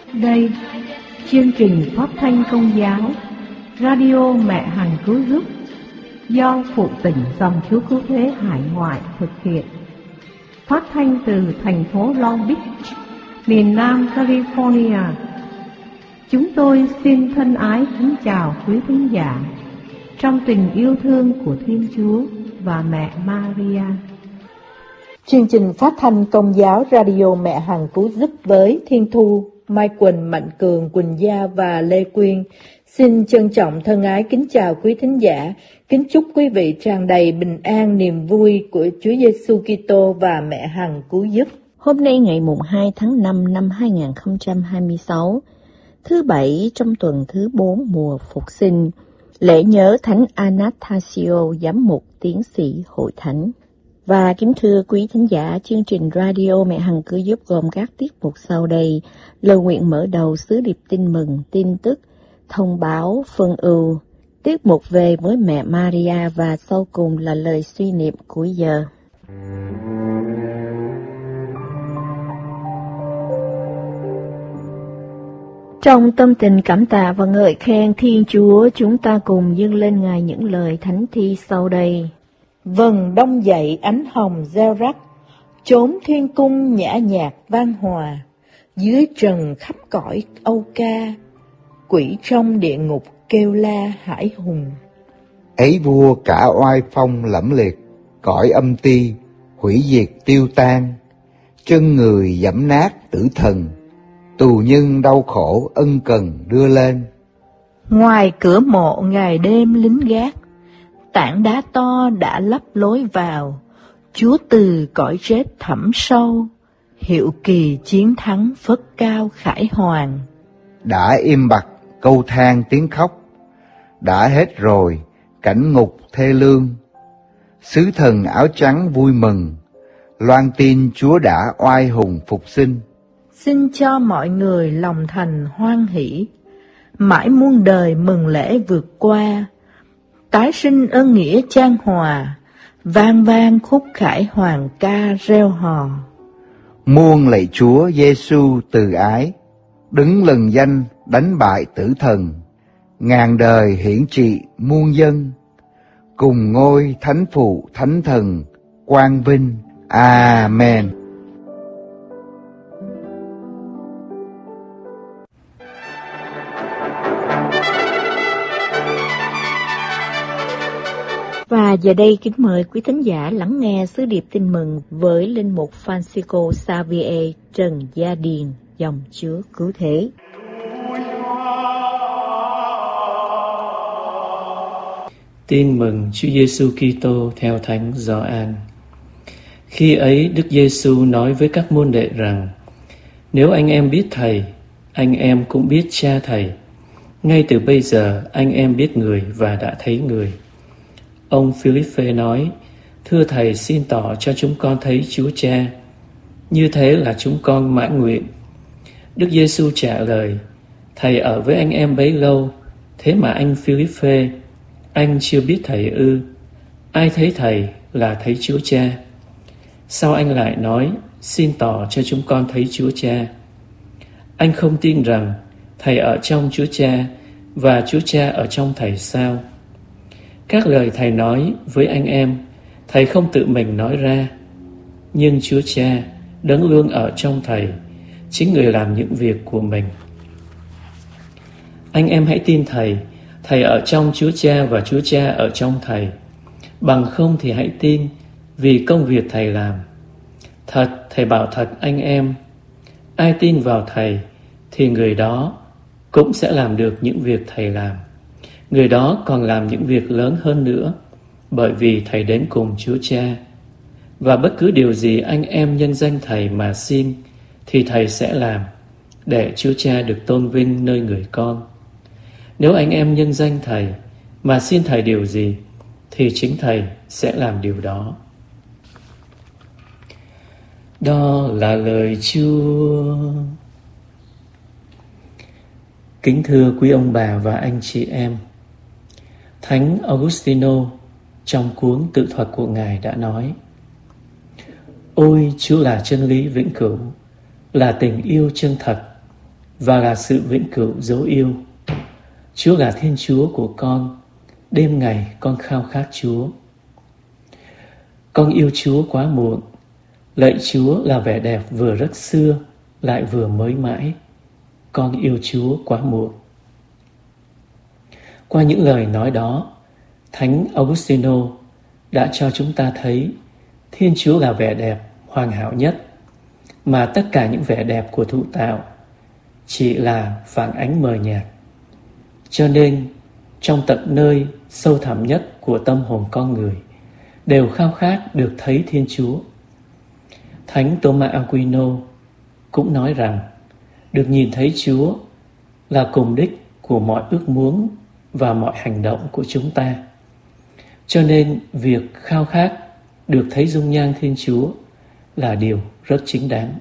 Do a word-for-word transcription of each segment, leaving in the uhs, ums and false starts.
Đây, chương trình phát thanh Công giáo Radio Mẹ Hằng Cứu Giúp do Phụ Tỉnh Dòng Chúa Cứu Thế Hải Ngoại thực hiện, phát thanh từ thành phố Long Beach, miền Nam California. Chúng tôi xin thân ái kính chào quý thính giả trong tình yêu thương của Thiên Chúa và mẹ Maria. Chương trình phát thanh Công giáo Radio Mẹ Hằng Cứu Giúp với Thiên Thu, Mai Quỳnh, Mạnh Cường, Quỳnh Gia và Lê Quyên xin trân trọng thân ái kính chào quý thính giả, kính chúc quý vị tràn đầy bình an niềm vui của Chúa Giêsu Kitô và Mẹ Hằng Cứu Giúp. Hôm nay ngày mùng hai tháng năm năm hai nghìn không trăm hai mươi sáu, thứ bảy trong tuần thứ bốn mùa Phục Sinh, lễ nhớ Thánh Anastasio, giám mục tiến sĩ Hội Thánh. Và kính thưa quý thính giả, chương trình Radio Mẹ Hằng Cứu Giúp gồm các tiết mục sau đây: lời nguyện mở đầu, sứ điệp tin mừng, tin tức, thông báo, phân ưu, tiết mục về với mẹ Maria và sau cùng là lời suy niệm cuối giờ. Trong tâm tình cảm tạ và ngợi khen Thiên Chúa, chúng ta cùng dâng lên Ngài những lời thánh thi sau đây. Vầng đông dậy ánh hồng reo rắc, chốn thiên cung nhã nhạc vang hòa, dưới trần khắp cõi âu ca, quỷ trong địa ngục kêu la hải hùng. Ấy vua cả oai phong lẫm liệt, cõi âm ti hủy diệt tiêu tan, chân người giẫm nát tử thần, tù nhân đau khổ ân cần đưa lên. Ngoài cửa mộ ngày đêm lính gác, tảng đá to đã lấp lối vào, Chúa từ cõi chết thẳm sâu, hiệu kỳ chiến thắng phất cao khải hoàng. Đã im bặt câu than tiếng khóc, đã hết rồi cảnh ngục thê lương, sứ thần áo trắng vui mừng, loan tin Chúa đã oai hùng phục sinh. Xin cho mọi người lòng thành hoan hỷ, mãi muôn đời mừng lễ vượt qua, tái sinh ơn nghĩa chan hòa, vang vang khúc khải hoàng ca reo hò. Muôn lạy Chúa Giêsu từ ái, đứng lừng danh đánh bại tử thần, ngàn đời hiển trị muôn dân, cùng ngôi thánh phụ thánh thần quang vinh. Amen. Và giờ đây kính mời quý thính giả lắng nghe sứ điệp tin mừng với linh mục Francisco Xavier Trần Gia Điền, dòng Chúa Cứu Thế. Tin mừng Chúa Giêsu Kitô theo Thánh Gioan. Khi ấy Đức Giêsu nói với các môn đệ rằng: nếu anh em biết Thầy, anh em cũng biết Cha Thầy. Ngay từ bây giờ anh em biết Người và đã thấy Người. Ông Philippe nói: thưa Thầy, xin tỏ cho chúng con thấy Chúa Cha, như thế là chúng con mãn nguyện. Đức Giêsu trả lời: Thầy ở với anh em bấy lâu, thế mà anh Philippe, anh chưa biết Thầy ư? Ai thấy Thầy là thấy Chúa Cha. Sao anh lại nói: xin tỏ cho chúng con thấy Chúa Cha? Anh không tin rằng Thầy ở trong Chúa Cha và Chúa Cha ở trong Thầy sao? Các lời Thầy nói với anh em, Thầy không tự mình nói ra, nhưng Chúa Cha đấng luôn ở trong Thầy, chính Người làm những việc của mình. Anh em hãy tin Thầy, Thầy ở trong Chúa Cha và Chúa Cha ở trong Thầy. Bằng không thì hãy tin vì công việc Thầy làm. Thật, Thầy bảo thật anh em, ai tin vào Thầy thì người đó cũng sẽ làm được những việc Thầy làm. Người đó còn làm những việc lớn hơn nữa, bởi vì Thầy đến cùng Chúa Cha. Và bất cứ điều gì anh em nhân danh Thầy mà xin thì Thầy sẽ làm, để Chúa Cha được tôn vinh nơi người con. Nếu anh em nhân danh Thầy mà xin Thầy điều gì thì chính Thầy sẽ làm điều đó. Đó là lời Chúa. Kính thưa quý ông bà và anh chị em, Thánh Augustino trong cuốn tự thuật của Ngài đã nói: ôi, Chúa là chân lý vĩnh cửu, là tình yêu chân thật, và là sự vĩnh cửu dấu yêu. Chúa là Thiên Chúa của con, đêm ngày con khao khát Chúa. Con yêu Chúa quá muộn, lạy Chúa là vẻ đẹp vừa rất xưa, lại vừa mới mãi. Con yêu Chúa quá muộn. Qua những lời nói đó, Thánh Augustino đã cho chúng ta thấy Thiên Chúa là vẻ đẹp hoàn hảo nhất, mà tất cả những vẻ đẹp của thụ tạo chỉ là phản ánh mờ nhạt. Cho nên, trong tận nơi sâu thẳm nhất của tâm hồn con người, đều khao khát được thấy Thiên Chúa. Thánh Thomas Aquino cũng nói rằng, được nhìn thấy Chúa là cùng đích của mọi ước muốn và mọi hành động của chúng ta. Cho nên, việc khao khát được thấy dung nhan Thiên Chúa là điều rất chính đáng.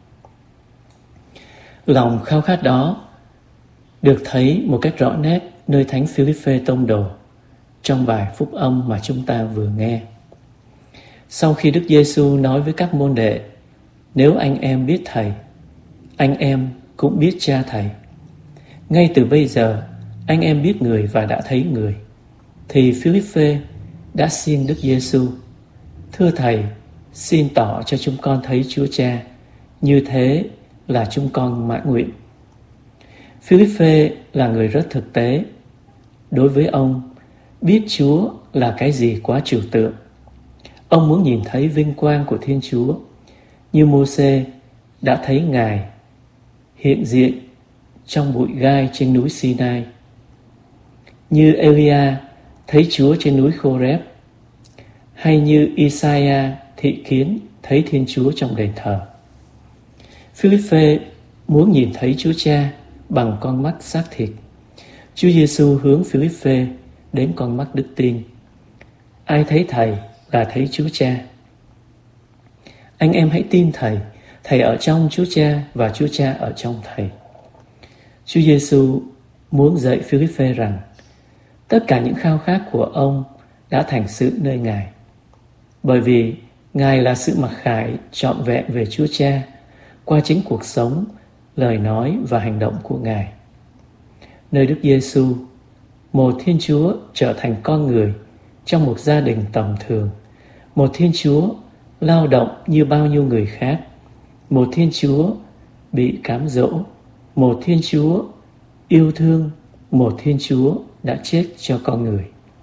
Lòng khao khát đó được thấy một cách rõ nét nơi Thánh Philippe Tông Đồ trong bài phúc âm mà chúng ta vừa nghe. Sau khi Đức Giêsu nói với các môn đệ, nếu anh em biết Thầy, anh em cũng biết Cha Thầy. Ngay từ bây giờ, anh em biết người và đã thấy người. Thì Philippe đã xin Đức Giêsu, thưa Thầy, xin tỏ cho chúng con thấy Chúa Cha, như thế là chúng con mãn nguyện. Philippe là người rất thực tế. Đối với ông, biết Chúa là cái gì quá trừu tượng. Ông muốn nhìn thấy vinh quang của Thiên Chúa, như Mô-sê đã thấy Ngài hiện diện trong bụi gai trên núi Sinai, như Elia thấy Chúa trên núi Khô-rép, hay như Isaiah thị kiến thấy Thiên Chúa trong đền thờ. Philippe muốn nhìn thấy Chúa Cha bằng con mắt xác thịt. Chúa Giêsu hướng Philippe đến con mắt đức tin. Ai thấy Thầy là thấy Chúa Cha. Anh em hãy tin Thầy, Thầy ở trong Chúa Cha và Chúa Cha ở trong Thầy. Chúa Giêsu muốn dạy Philippe rằng tất cả những khao khát của ông đã thành sự nơi Ngài, bởi vì Ngài là sự mặc khải trọn vẹn về Chúa Cha qua chính cuộc sống, lời nói và hành động của Ngài. Nơi Đức Giêsu, một Thiên Chúa trở thành con người trong một gia đình tầm thường, một Thiên Chúa lao động như bao nhiêu người khác, một Thiên Chúa bị cám dỗ, một Thiên Chúa yêu thương, một Thiên Chúa đã chết cho con người.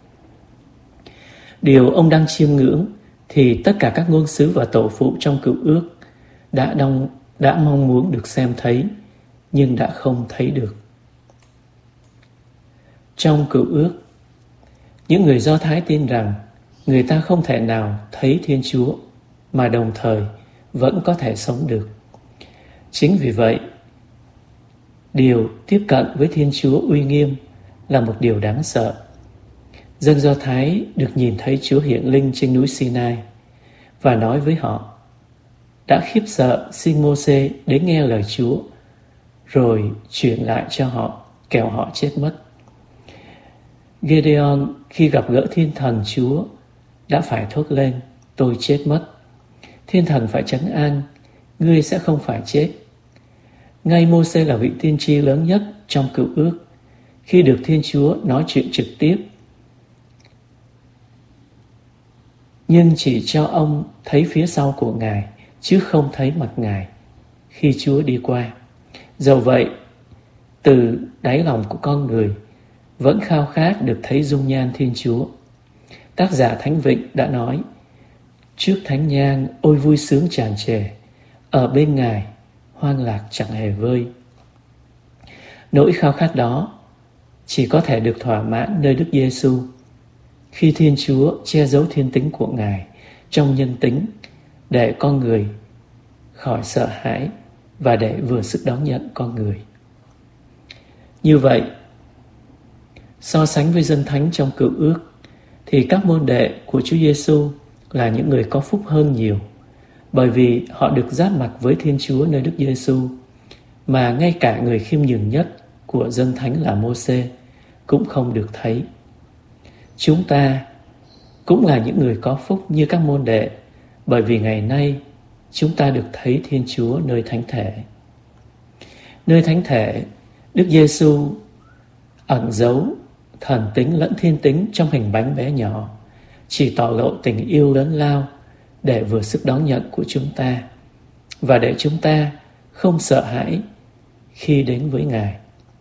Điều ông đang chiêm ngưỡng thì tất cả các ngôn sứ và tổ phụ trong Cựu Ước đã, đông, đã mong muốn được xem thấy, nhưng đã không thấy được. Trong Cựu Ước, những người Do Thái tin rằng người ta không thể nào thấy Thiên Chúa, mà đồng thời vẫn có thể sống được. Chính vì vậy, điều tiếp cận với Thiên Chúa uy nghiêm là một điều đáng sợ. Dân Do Thái được nhìn thấy Chúa hiện linh trên núi Sinai và nói với họ, đã khiếp sợ xin Mô-sê đến nghe lời Chúa, rồi chuyển lại cho họ, kẻo họ chết mất. Gideon khi gặp gỡ Thiên Thần Chúa đã phải thốt lên, tôi chết mất. Thiên Thần phải trấn an, ngươi sẽ không phải chết. Ngay Mô-sê là vị tiên tri lớn nhất trong Cựu Ước, khi được Thiên Chúa nói chuyện trực tiếp, nhưng chỉ cho ông thấy phía sau của Ngài, chứ không thấy mặt Ngài khi Chúa đi qua. Dẫu vậy, từ đáy lòng của con người vẫn khao khát được thấy dung nhan Thiên Chúa. Tác giả Thánh Vịnh đã nói, trước thánh nhang ôi vui sướng tràn trề, ở bên Ngài hoang lạc chẳng hề vơi. Nỗi khao khát đó chỉ có thể được thỏa mãn nơi Đức Giêsu, khi Thiên Chúa che giấu thiên tính của Ngài trong nhân tính, để con người khỏi sợ hãi và để vừa sức đón nhận con người. Như vậy, so sánh với dân thánh trong Cựu Ước, thì các môn đệ của Chúa Giêsu là những người có phúc hơn nhiều, bởi vì họ được giáp mặt với Thiên Chúa nơi Đức Giêsu, mà ngay cả người khiêm nhường nhất của dân thánh là Mô-sê cũng không được thấy. Chúng ta cũng là những người có phúc như các môn đệ, bởi vì ngày nay chúng ta được thấy Thiên Chúa nơi thánh thể. Nơi thánh thể, Đức Giêsu ẩn giấu thần tính lẫn thiên tính trong hình bánh bé nhỏ, chỉ tỏ lộ tình yêu lớn lao để vừa sức đón nhận của chúng ta và để chúng ta không sợ hãi khi đến với Ngài.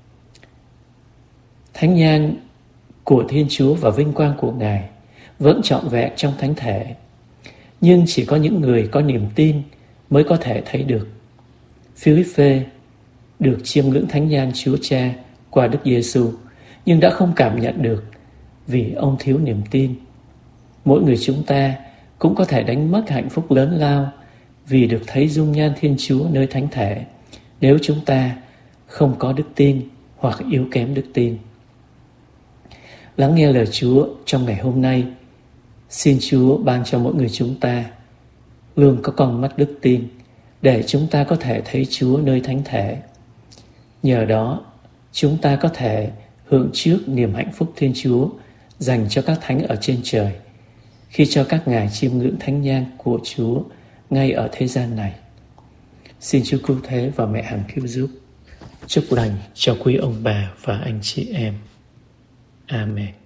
Thánh nhang của Thiên Chúa và vinh quang của Ngài vẫn trọn vẹn trong thánh thể, nhưng chỉ có những người có niềm tin mới có thể thấy được. Philippe được chiêm ngưỡng thánh nhang Chúa Cha qua Đức Giêsu, nhưng đã không cảm nhận được vì ông thiếu niềm tin. Mỗi người chúng ta cũng có thể đánh mất hạnh phúc lớn lao vì được thấy dung nhan Thiên Chúa nơi thánh thể, nếu chúng ta không có đức tin hoặc yếu kém đức tin. Lắng nghe lời Chúa trong ngày hôm nay. Xin Chúa ban cho mỗi người chúng ta luôn có con mắt đức tin để chúng ta có thể thấy Chúa nơi thánh thể. Nhờ đó, chúng ta có thể hưởng trước niềm hạnh phúc Thiên Chúa dành cho các thánh ở trên trời khi cho các ngài chiêm ngưỡng thánh nhang của Chúa ngay ở thế gian này. Xin Chúa cứu thế và mẹ hằng cứu giúp chúc lành cho quý ông bà và anh chị em. Amen.